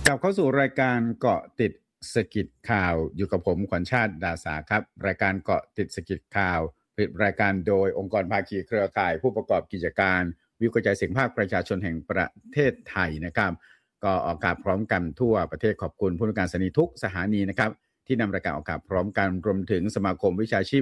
กลับเข้าสู่รายการเกาะติดสกิดข่าวอยู่กับผมขวัญชาติดาสาครับรายการเกาะติดสกิดข่าวผลิตรายการโดยองค์กรภาคีเครือข่ายผู้ประกอบกิจการวิวกระจายเสียงภาคประชาชนแห่งประเทศไทยนะครับก็ออกอากาศพร้อมกันทั่วประเทศขอบคุณผู้ประกอบการสถานีทุกสถานีนะครับที่นำรายการออกอากาศพร้อมกันรวมถึงสมาคมวิชาชีพ